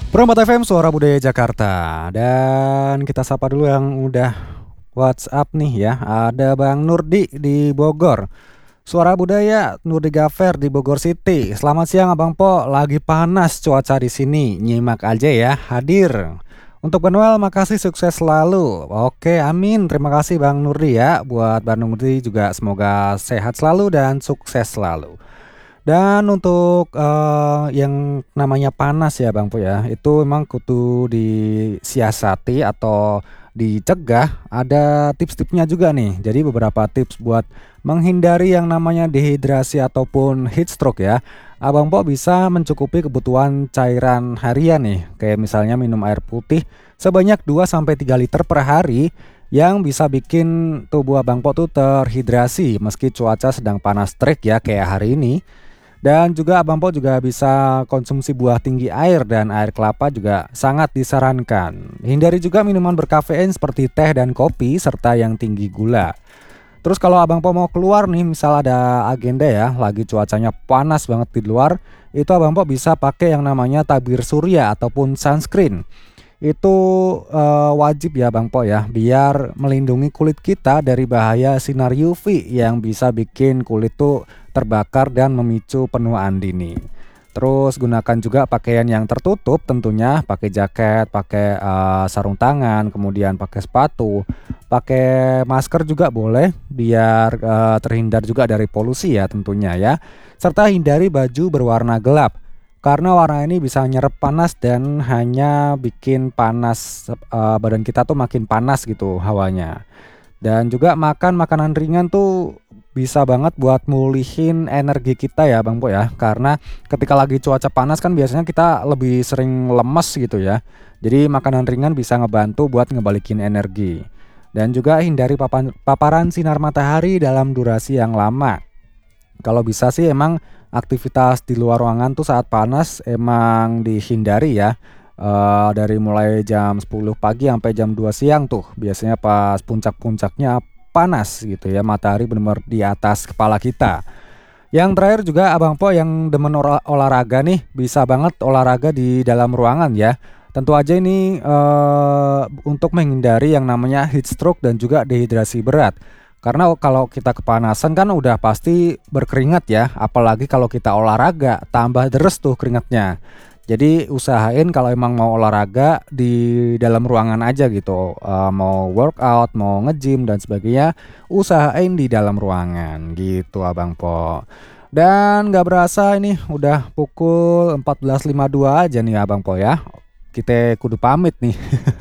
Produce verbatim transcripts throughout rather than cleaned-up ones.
Perempat F M Suara Budaya Jakarta. Dan kita sapa dulu yang udah WhatsApp nih ya. Ada Bang Nurdi di Bogor. Suara Budaya Nurdi Gafer di Bogor City. Selamat siang Abang Po. Lagi panas cuaca di sini. Nyimak aja ya. Hadir. Untuk Manuel makasih, sukses selalu. Oke, amin. Terima kasih Bang Nurdi ya. Buat Bang Nurdi juga semoga sehat selalu dan sukses selalu. Dan untuk uh, yang namanya panas ya Bang Po ya, itu memang kudu disiasati atau dicegah. Ada tips-tipsnya juga nih. Jadi beberapa tips buat menghindari yang namanya dehidrasi ataupun heat stroke ya. Abang Po bisa mencukupi kebutuhan cairan harian nih. Kayak misalnya minum air putih sebanyak dua sampai tiga liter per hari, yang bisa bikin tubuh Abang Po tuh terhidrasi meski cuaca sedang panas terik ya kayak hari ini. Dan juga Abang Po juga bisa konsumsi buah tinggi air dan air kelapa juga sangat disarankan. Hindari juga minuman berkafein seperti teh dan kopi serta yang tinggi gula. Terus kalau Abang Po mau keluar nih, misal ada agenda ya, lagi cuacanya panas banget di luar, itu Abang Po bisa pakai yang namanya tabir surya ataupun sunscreen. Itu uh, wajib ya Bang Po ya, biar melindungi kulit kita dari bahaya sinar U V yang bisa bikin kulit tuh terbakar dan memicu penuaan dini. Terus gunakan juga pakaian yang tertutup tentunya, pakai jaket, pakai uh, sarung tangan, kemudian pakai sepatu, pakai masker juga boleh biar uh, terhindar juga dari polusi ya tentunya ya. Serta hindari baju berwarna gelap. Karena warna ini bisa nyerap panas dan hanya bikin panas uh, badan kita tuh makin panas gitu hawanya. Dan juga makan makanan ringan tuh bisa banget buat mulihin energi kita ya Bang Po ya. Karena ketika lagi cuaca panas kan biasanya kita lebih sering lemes gitu ya. Jadi makanan ringan bisa ngebantu buat ngebalikin energi. Dan juga hindari papan, paparan sinar matahari dalam durasi yang lama. Kalau bisa sih emang aktivitas di luar ruangan tuh saat panas emang dihindari ya. Uh, dari mulai jam sepuluh pagi sampai jam dua siang tuh biasanya pas puncak-puncaknya panas gitu ya, matahari benar-benar di atas kepala kita. Yang terakhir juga Abang Po yang demen olah- olahraga nih, bisa banget olahraga di dalam ruangan ya. Tentu aja ini uh, untuk menghindari yang namanya heat stroke dan juga dehidrasi berat. Karena kalau kita kepanasan kan udah pasti berkeringat ya, apalagi kalau kita olahraga tambah deres tuh keringatnya. Jadi usahain kalau emang mau olahraga di dalam ruangan aja gitu, uh, mau workout, mau nge-gym dan sebagainya, usahain di dalam ruangan gitu Abang Po. Dan gak berasa ini udah pukul empat belas lima puluh dua aja nih Abang Po ya. Kita kudu pamit nih.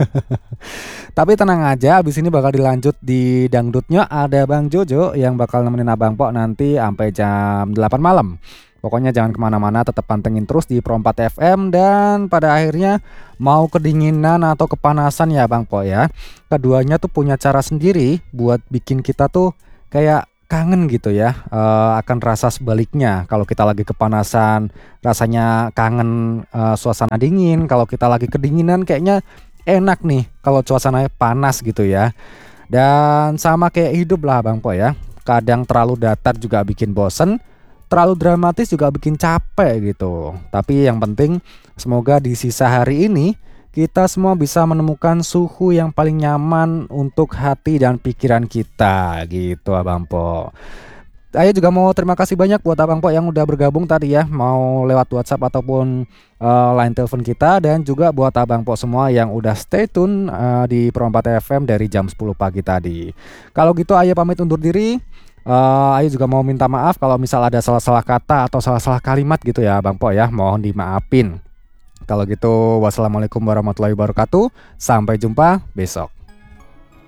Tapi tenang aja, abis ini bakal dilanjut di dangdutnya, ada Bang Jojo yang bakal nemenin Abang Po nanti sampai jam delapan malam. Pokoknya jangan kemana-mana, tetap pantengin terus di Perempat F M. Dan pada akhirnya mau kedinginan atau kepanasan ya Bang Po ya, keduanya tuh punya cara sendiri buat bikin kita tuh kayak kangen gitu ya. E, akan rasa sebaliknya, kalau kita lagi kepanasan rasanya kangen e, suasana dingin. Kalau kita lagi kedinginan kayaknya enak nih kalau suasananya panas gitu ya. Dan sama kayak hidup lah Bang Po ya, kadang terlalu datar juga bikin bosen, terlalu dramatis juga bikin capek gitu. Tapi yang penting semoga di sisa hari ini kita semua bisa menemukan suhu yang paling nyaman untuk hati dan pikiran kita gitu Abang Po. Saya juga mau terima kasih banyak buat Abang Po yang udah bergabung tadi ya, mau lewat WhatsApp ataupun uh, line telepon kita. Dan juga buat Abang Po semua yang udah stay tune uh, di Perempat F M dari jam sepuluh pagi tadi. Kalau gitu Ayah pamit undur diri. Uh, Ayu juga mau minta maaf kalau misal ada salah-salah kata atau salah-salah kalimat gitu ya Bang Po ya, mohon dimaafin. Kalau gitu wassalamualaikum warahmatullahi wabarakatuh, sampai jumpa besok.